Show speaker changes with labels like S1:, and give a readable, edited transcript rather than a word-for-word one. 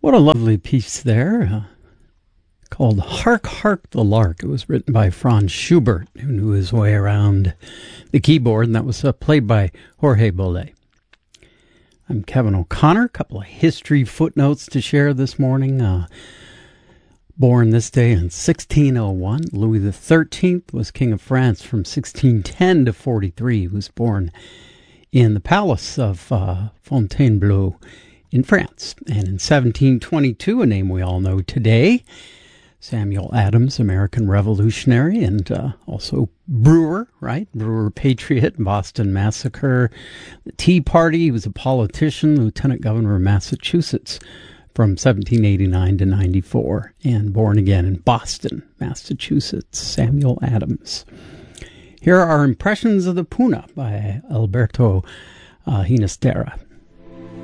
S1: What a lovely piece there, called Hark, Hark the Lark. It was written by Franz Schubert, who knew his way around the keyboard, and that was played by Jorge Bolet. I'm Kevin O'Connor. A couple of history footnotes to share this morning. Born this day in 1601, Louis XIII was King of France from 1610 to 43. He was born in the palace of Fontainebleau in France. And in 1722, a name we all know today, Samuel Adams, American revolutionary, and also brewer, right? Brewer patriot, Boston Massacre, the Tea Party. He was a politician, lieutenant governor of Massachusetts from 1789 to 94, and born again in Boston, Massachusetts, Samuel Adams. Here are Impressions of the Puna by Alberto Ginastera.